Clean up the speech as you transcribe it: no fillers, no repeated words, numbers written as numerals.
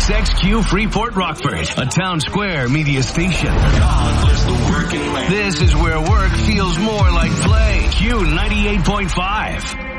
KXXQ Freeport Rockford, a Town Square media station. This is where work feels more like play. Q 98.5.